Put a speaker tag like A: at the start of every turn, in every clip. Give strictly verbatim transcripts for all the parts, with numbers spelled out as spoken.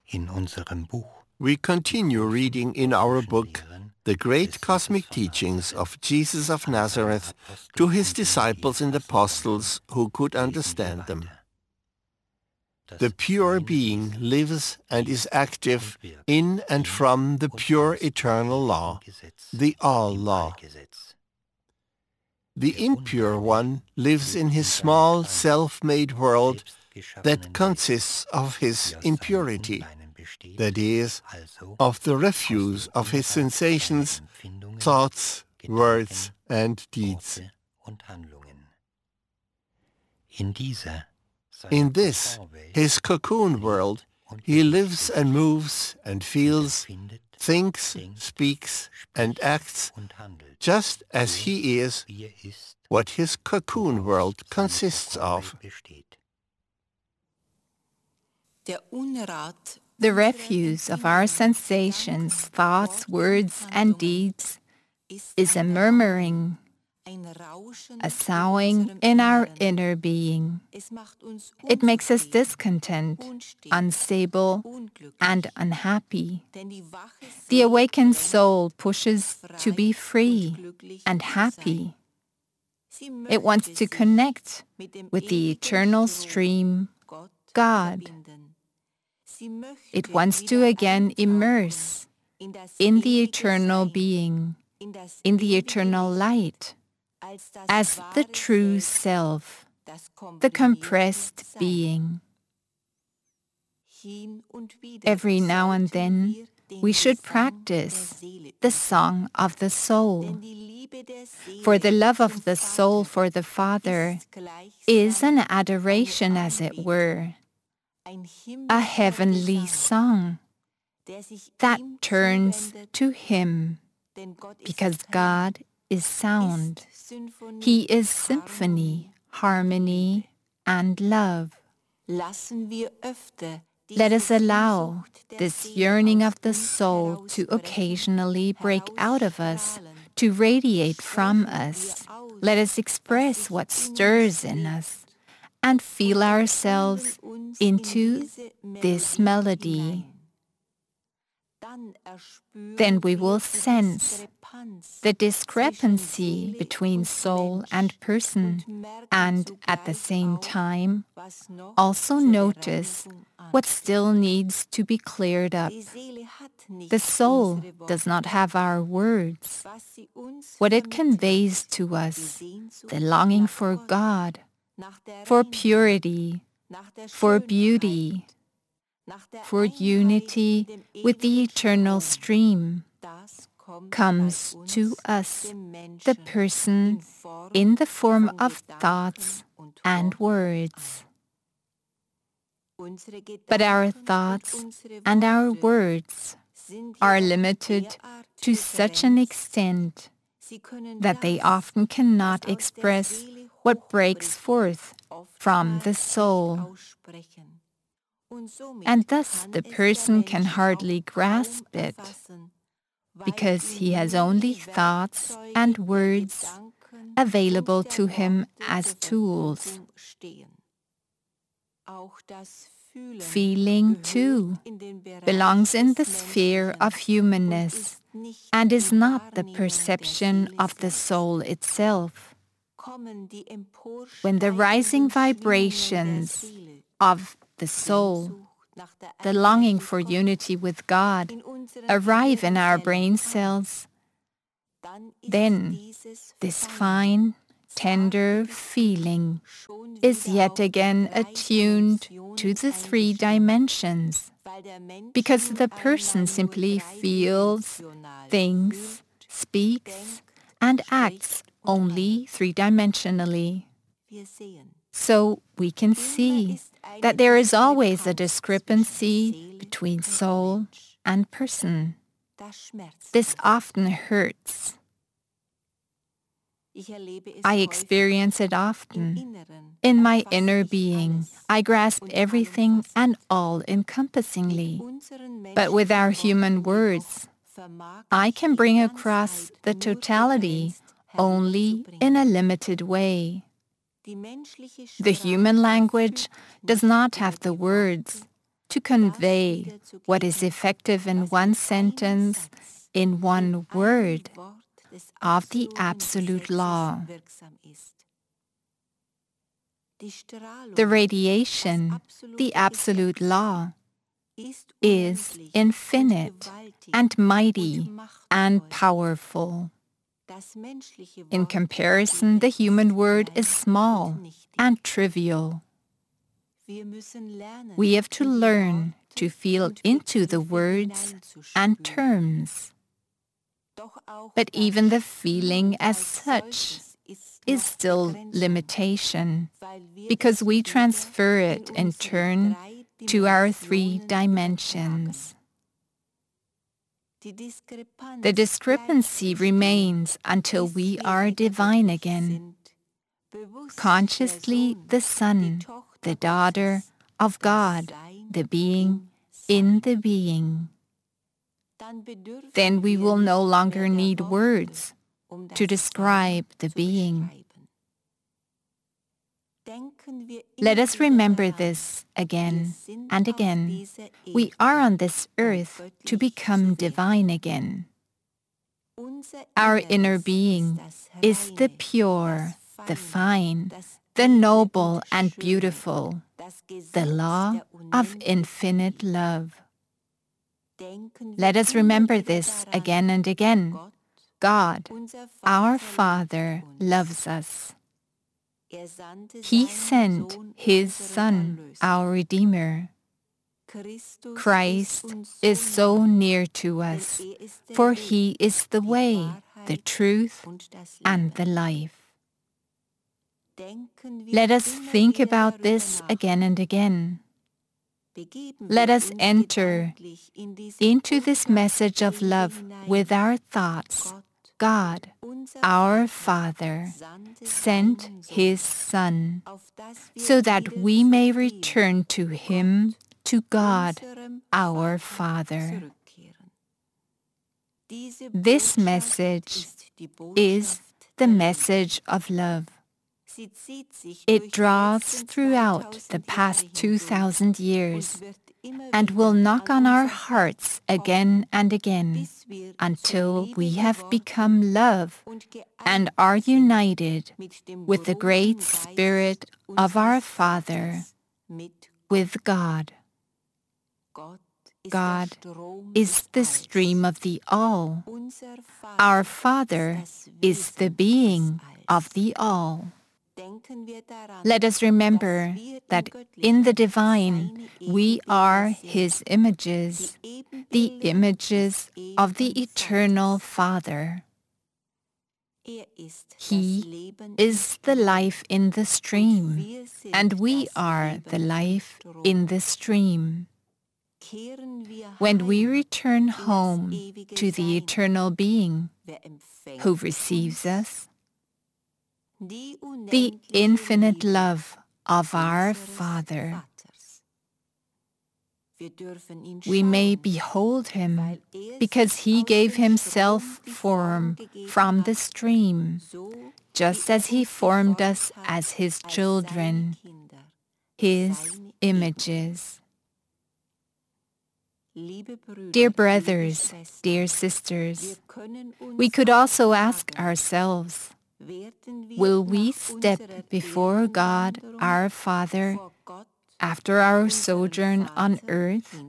A: in unserem Buch.
B: We continue reading in our book The Great Cosmic Teachings of Jesus of Nazareth to his disciples and apostles who could understand them. The pure being lives and is active in and from the pure eternal law, the all-law. The impure one lives in his small self-made world that consists of his impurity, that is, of the refuse of his sensations, thoughts, words, and deeds. In this, his cocoon world, he lives and moves and feels, thinks, speaks, and acts just as he is, what his cocoon world consists of.
C: The refuse of our sensations, thoughts, words, and deeds is a murmuring, a soughing in our inner being. It makes us discontent, unstable, and unhappy. The awakened soul pushes to be free and happy. It wants to connect with the eternal stream, God. It wants to again immerse in the eternal being, in the eternal light, as the true self, the compressed being. Every now and then, we should practice the song of the soul, for the love of the soul for the Father is an adoration, as it were, a heavenly song that turns to Him, because God is sound. He is symphony, harmony, and love. Let us allow this yearning of the soul to occasionally break out of us, to radiate from us. Let us express what stirs in us and feel ourselves into this melody. Then we will sense the discrepancy between soul and person, and at the same time also notice what still needs to be cleared up. The soul does not have our words. What it conveys to us, the longing for God, for purity, for beauty, for unity with the eternal stream, comes to us, the person, in the form of thoughts and words. But our thoughts and our words are limited to such an extent that they often cannot express what breaks forth from the soul. And thus the person can hardly grasp it, because he has only thoughts and words available to him as tools. Feeling, too, belongs in the sphere of humanness and is not the perception of the soul itself. When the rising vibrations of the soul, the longing for unity with God, arrive in our brain cells, then this fine, tender feeling is yet again attuned to the three dimensions, because the person simply feels, thinks, speaks, and acts only three-dimensionally. So we can see that there is always a discrepancy between soul and person. This often hurts. I experience it often. In my inner being, I grasp everything and all-encompassingly. But with our human words, I can bring across the totality only in a limited way. The human language does not have the words, to convey what is effective in one sentence, in one word, of the absolute law. The radiation, the absolute law, is infinite and mighty and powerful. In comparison, the human word is small and trivial. We have to learn to feel into the words and terms. But even the feeling as such is still limitation, because we transfer it in turn to our three dimensions. The discrepancy remains until we are divine again, consciously the son, the daughter of God, the being in the being. Then we will no longer need words to describe the being. Let us remember this again and again. We are on this earth to become divine again. Our inner being is the pure, the fine, the noble and beautiful, the law of infinite love. Let us remember this again and again. God, our Father, loves us. He sent His Son, our Redeemer. Christ is so near to us, for He is the way, the truth, and the life. Let us think about this again and again. Let us enter into this message of love with our thoughts. God, our Father, sent His Son, so that we may return to Him, to God, our Father. This message is the message of love. It draws throughout the past two thousand years and will knock on our hearts again and again until we have become love and are united with the great Spirit of our Father, with God. God is the stream of the all. Our Father is the being of the all. Let us remember that in the divine we are His images, the images of the eternal Father. He is the life in the stream, and we are the life in the stream. When we return home to the eternal being who receives us, the infinite love of our Father, we may behold Him because He gave Himself form from the stream, just as He formed us as His children, His images. Dear brothers, dear sisters, we could also ask ourselves, will we step before God our Father after our sojourn on earth?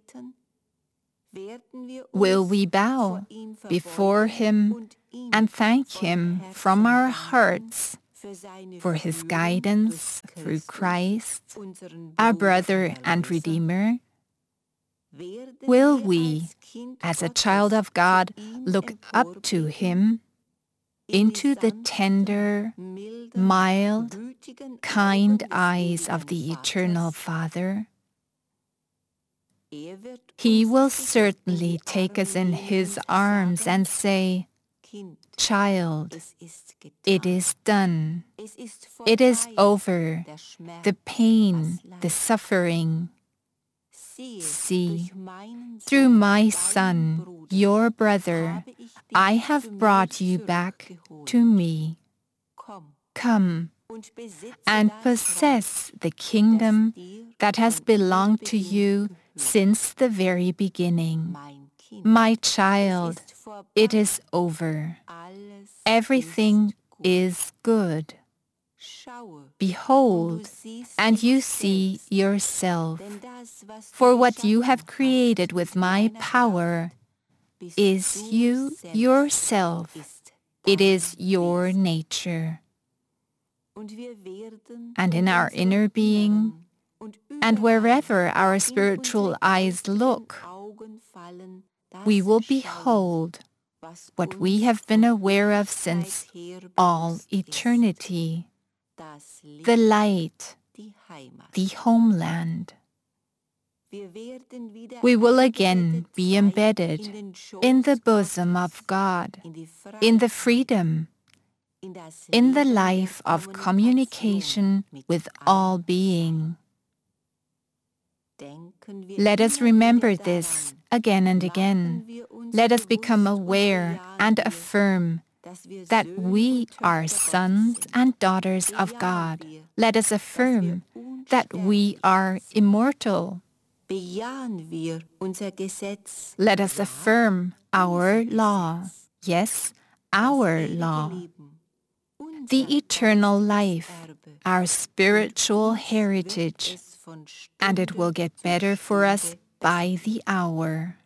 C: Will we bow before Him and thank Him from our hearts for His guidance through Christ, our brother and Redeemer? Will we, as a child of God, look up to Him, into the tender, mild, kind eyes of the eternal Father? He will certainly take us in His arms and say, "Child, it is done. It is over. The pain, the suffering. See, through my Son, your brother, I have brought you back to me. Come, and possess the kingdom that has belonged to you since the very beginning. My child, it is over. Everything is good. Behold, and you see yourself, for what you have created with my power is you yourself. It is your nature. And in our inner being, and wherever our spiritual eyes look, we will behold what we have been aware of since all eternity, the light, the homeland. We will again be embedded in the bosom of God, in the freedom, in the life of communication with all being. Let us remember this again and again. Let us become aware and affirm that we are sons and daughters of God. Let us affirm that we are immortal. Let us affirm our law. Yes, our law. The eternal life, our spiritual heritage, and it will get better for us by the hour.